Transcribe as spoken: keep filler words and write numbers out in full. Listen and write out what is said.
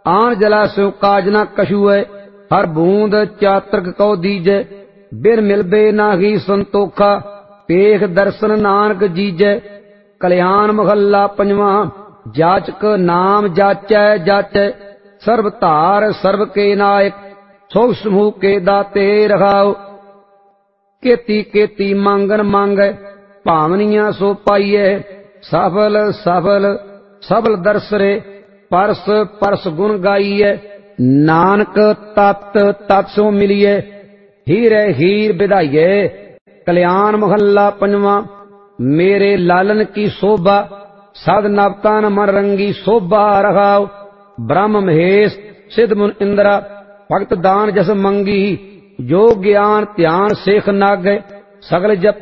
आन जला स्यो काज न कछु है। हर बूंद चातृक कौ दीजै, बिन मिलबे नाही संतोखा, पेख दर्शन नानक जीजै। कल्याण महला पंजवा। जाचक नाम जाचै जाचै, सर्व धार सर्व के नायक, सुख समूह के दाते रखाओ। केती केती मांगन मांगै, भावनिया सो पाइयै, सफल सफल सबल दर्शरे, परस परस गुण गाइयै। नानक तत् तत् सो मिलिए, हीरे हीर विधाइये। कल्याण महला पंजवा। मेरे लालन की शोभा, सद नवतन मन रंगी शोभा रखाओ। ब्रह्म महेश सिद्ध मुन इंद्रा, भगत दान जस मंगी, जो ज्ञान ध्यान सेख नागै। सगल जप